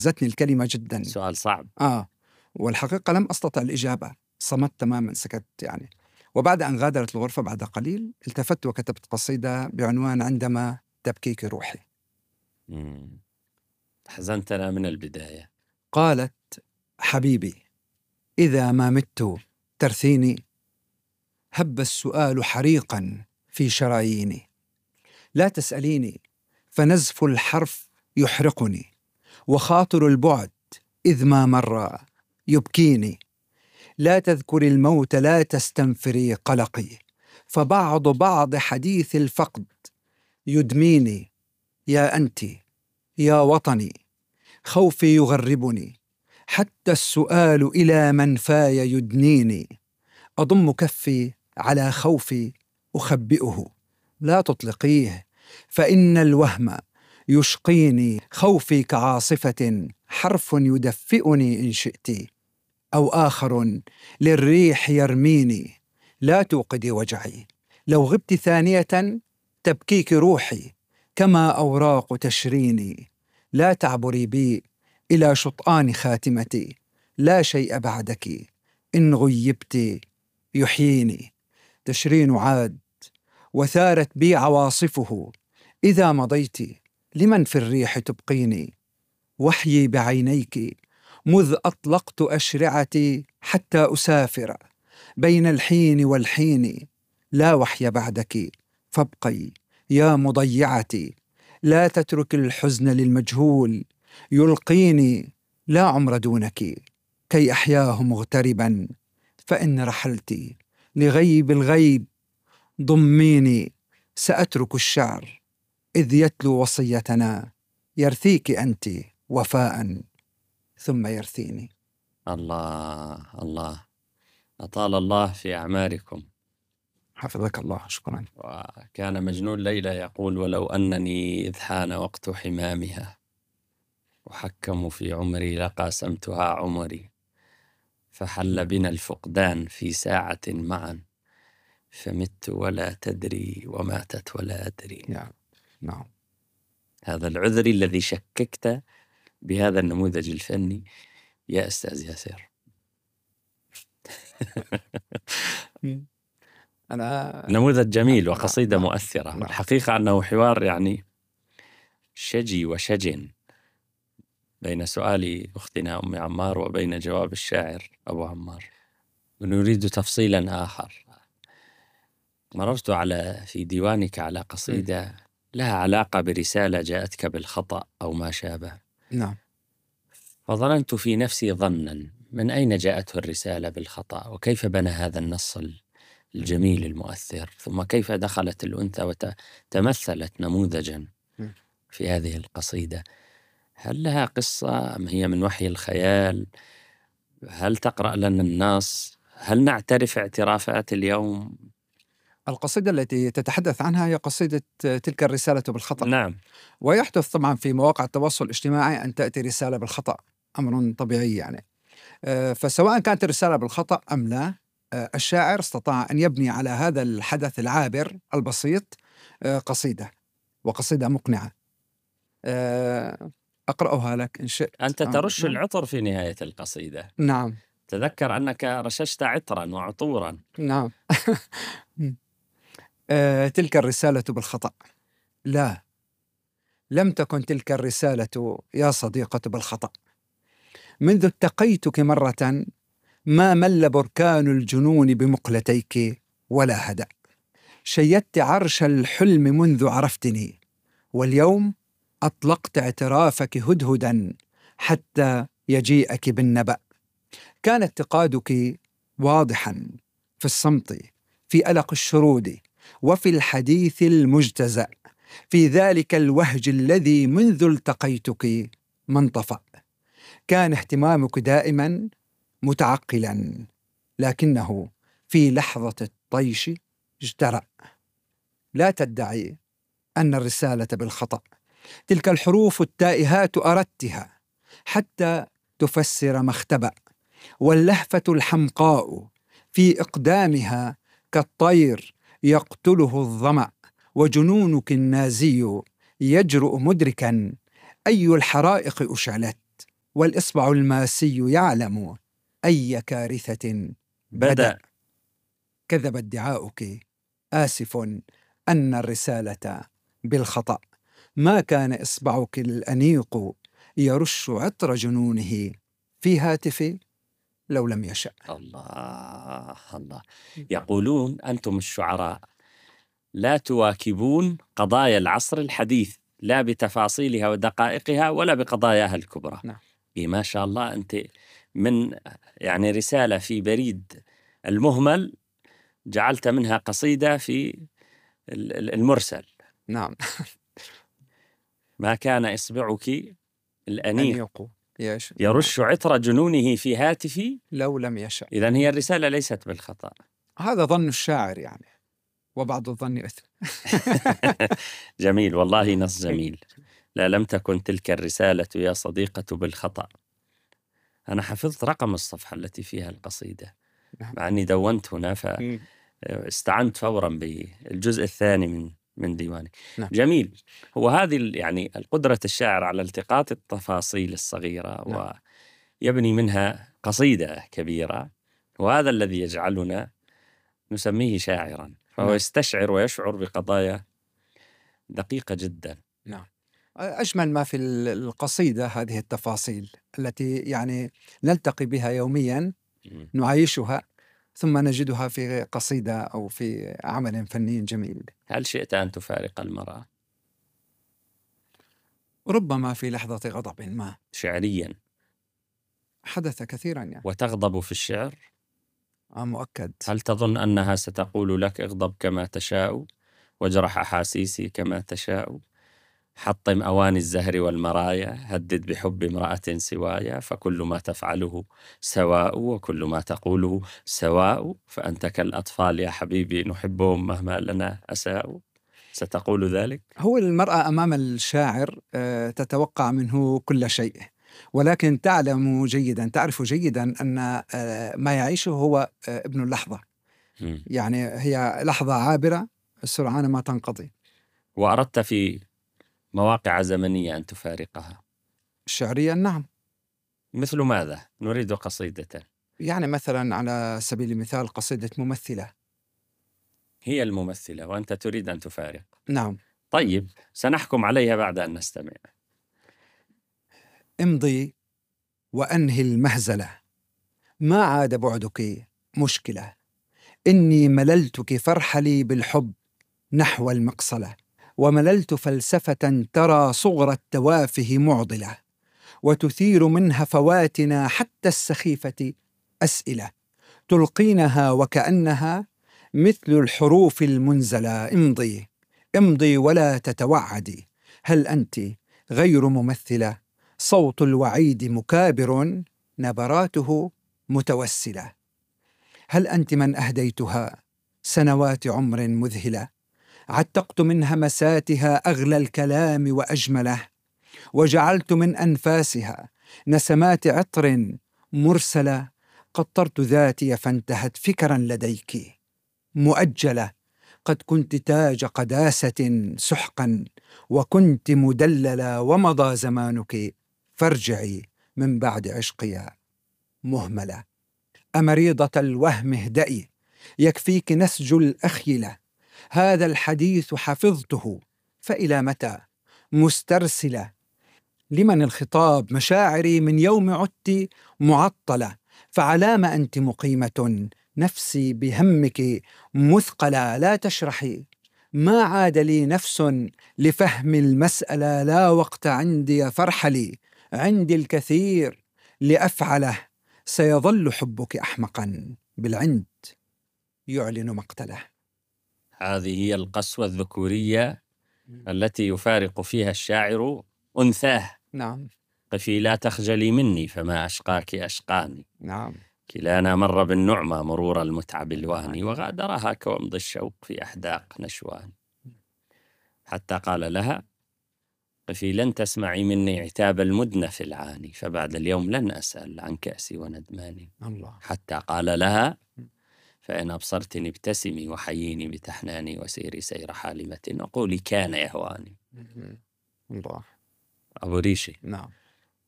زتني الكلمة جدا. سؤال صعب. والحقيقة لم أستطع الإجابة، صمت تماما، سكت يعني. وبعد أن غادرت الغرفة بعد قليل التفت وكتبت قصيدة بعنوان عندما تبكيك روحي. حزنتنا من البداية. قالت: حبيبي، إذا ما مت ترثيني، هب السؤال حريقا في شراييني. لا تسأليني فنزف الحرف يحرقني، وخاطر البعد إذ ما مر يبكيني. لا تذكري الموت، لا تستنفري قلقي، فبعض حديث الفقد يدميني. يا أنت يا وطني، خوفي يغربني، حتى السؤال إلى منفاي يدنيني. أضم كفي على خوفي أخبئه، لا تطلقيه فإن الوهم يشقيني. خوفي كعاصفة، حرف يدفئني إن شئت، أو آخر للريح يرميني. لا توقدي وجعي، لو غبت ثانية تبكيك روحي، كما أوراق تشريني. لا تعبري بي إلى شطآن خاتمتي، لا شيء بعدك إن غيبت يحييني. تشرين عاد وثارت بي عواصفه، إذا مضيت لمن في الريح تبقيني. وحيي بعينيك مذ أطلقت أشرعتي حتى أسافر بين الحين والحين. لا وحي بعدك فابقي يا مضيعتي، لا تترك الحزن للمجهول يلقيني. لا عمر دونك كي أحياه مغتربا، فإن رحلت لغيب الغيب ضميني. سأترك الشعر إذ يتلو وصيتنا، يرثيك أنت وفاء ثم يرثيني. الله الله، أطال الله في أعماركم. حفظك الله، شكرا. وكان مجنون ليلى يقول: ولو أنني إذ حان وقت حمامها وحكموا في عمري لقاسمتها عمري، فحل بنا الفقدان في ساعة معا، فمت ولا تدري وماتت ولا أدري. نعم. هذا العذر الذي شككت بهذا النموذج الفني يا أستاذ ياسر. نموذج جميل وقصيدة مؤثرة. الحقيقة أنه حوار يعني شجي وشجن بين سؤال أختنا أم عمار وبين جواب الشاعر أبو عمار. ونريد تفصيلا آخر. مررت في ديوانك على قصيدة لها علاقة برسالة جاءتك بالخطأ أو ما شابه. نعم. فظننت في نفسي ظنا: من أين جاءته الرسالة بالخطأ؟ وكيف بنى هذا النص الجميل المؤثر؟ ثم كيف دخلت الأنثى وتمثلت نموذجا في هذه القصيدة؟ هل لها قصة أم هي من وحي الخيال؟ هل تقرأ لنا النص؟ هل نعترف اعترافات اليوم؟ القصيدة التي تتحدث عنها هي قصيدة تلك الرسالة بالخطأ. نعم. ويحدث طبعا في مواقع التواصل الاجتماعي أن تأتي رسالة بالخطأ، أمر طبيعي يعني. فسواء كانت الرسالة بالخطأ أم لا، الشاعر استطاع أن يبني على هذا الحدث العابر البسيط قصيدة، وقصيدة مقنعة. أقرأها لك إن شئت. أنت ترش العطر في نهاية القصيدة. نعم. تذكر أنك رششت عطرا وعطورا. نعم. تلك الرسالة بالخطأ. لا، لم تكن تلك الرسالة يا صديقة بالخطأ. منذ اتقيتك مرة ما مل بركان الجنون بمقلتيك ولا هدأ. شيدت عرش الحلم منذ عرفتني، واليوم أطلقت اعترافك هدهدا حتى يجيئك بالنبأ. كان اتقادك واضحا في الصمت، في ألق الشرود، وفي الحديث المجتزأ، في ذلك الوهج الذي منذ التقيتك ما انطفأ. كان اهتمامك دائما متعقلا، لكنه في لحظة الطيش اجترأ. لا تدعي أن الرسالة بالخطأ. تلك الحروف التائهات أردتها حتى تفسر ما اختبأ، واللهفة الحمقاء في إقدامها كالطير يقتله الظمأ، وجنونك النازي يجرؤ مدركا أي الحرائق أشعلت، والإصبع الماسي يعلم أي كارثة بدأ. كذب ادعاؤك، آسف أن الرسالة بالخطأ. ما كان إصبعك الأنيق يرش عطر جنونه في هاتفي لو لم يشأ. الله الله. يقولون أنتم الشعراء لا تواكبون قضايا العصر الحديث، لا بتفاصيلها ودقائقها ولا بقضاياها الكبرى. نعم. ما شاء الله، أنت من يعني رسالة في بريد المهمل جعلت منها قصيدة في المرسل. نعم. ما كان إصبعك الأنيق يرش عطر جنونه في هاتفي لو لم يشأ. إذن هي الرسالة ليست بالخطأ. هذا ظن الشاعر يعني، وبعض الظن إثم. جميل والله، نص جميل. لا، لم تكن تلك الرسالة يا صديقة بالخطأ. أنا حفظت رقم الصفحة التي فيها القصيدة مع أني دونت هنا، فاستعنت فورا بالجزء الثاني من ديواني. نعم. جميل. هو هذه يعني القدرة الشاعر على التقاط التفاصيل الصغيرة، نعم. ويبني منها قصيدة كبيرة، وهذا الذي يجعلنا نسميه شاعرا، فهو نعم. يستشعر ويشعر بقضايا دقيقة جدا. نعم. أجمل ما في القصيدة هذه التفاصيل التي يعني نلتقي بها يوميا، نعيشها ثم نجدها في قصيدة أو في عمل فني جميل. هل شئت أن تفارق المرأة؟ ربما في لحظة غضب ما. شعريا حدث كثيرا يعني. وتغضب في الشعر؟ مؤكد. هل تظن أنها ستقول لك اغضب كما تشاء، واجرح أحاسيسي كما تشاء، حطم أواني الزهر والمرايا، هدد بحب امرأة سوايا، فكل ما تفعله سواء وكل ما تقوله سواء، فأنت كالأطفال يا حبيبي نحبهم مهما لنا أساء؟ ستقول ذلك؟ هو المرأة أمام الشاعر تتوقع منه كل شيء، ولكن تعرف جيدا أن ما يعيشه هو ابن اللحظة. يعني هي لحظة عابرة سرعان ما تنقضي. وأردت في مواقع زمنية أن تفارقها؟ شعريا نعم. مثل ماذا؟ نريد قصيدة. يعني مثلا على سبيل المثال قصيدة ممثلة. هي الممثلة وأنت تريد أن تفارق. نعم. طيب، سنحكم عليها بعد أن نستمع. امضي وأنهي المهزلة، ما عاد بعدك مشكلة، إني مللتك فارحلي بالحب نحو المقصلة، ومللت فلسفة ترى صغر التوافه معضلة، وتثير من هفواتنا حتى السخيفة أسئلة تلقينها وكأنها مثل الحروف المنزلة. امضي امضي ولا تتوعدي، هل أنت غير ممثلة؟ صوت الوعيد مكابر، نبراته متوسلة. هل أنت من أهديتها سنوات عمر مذهلة؟ عتقت من همساتها أغلى الكلام وأجمله، وجعلت من أنفاسها نسمات عطر مرسلة، قطرت ذاتي فانتهت فكرا لديك مؤجلة، قد كنت تاج قداسة سحقا وكنت مدللة، ومضى زمانك فارجعي من بعد عشقي مهملة. أمريضة الوهم اهدئي، يكفيك نسج الأخيلة، هذا الحديث حفظته فإلى متى مسترسلة؟ لمن الخطاب مشاعري من يوم عدت معطلة، فعلام أنت مقيمة نفسي بهمك مثقلة، لا تشرحي ما عاد لي نفس لفهم المسألة، لا وقت عندي فرحلي، عندي الكثير لأفعله، سيظل حبك أحمقا بالعند يعلن مقتله. هذه هي القسوة الذكورية التي يفارق فيها الشاعر أنثاه. نعم. قفي لا تخجلي مني فما أشقاك أشقاني. نعم. كلانا مر بالنعمة مرور المتعب الواني، وغادرها كومض الشوق في أحداق نشوان، حتى قال لها قفي لن تسمعي مني عتاب المدنف العاني، فبعد اليوم لن أسأل عن كأسي وندماني. الله. حتى قال لها فإن أبصرتني ابتسمي وحييني بتحناني، وسيري سير حالمة وقولي كان يهواني. الله. أبو ريشي. نعم.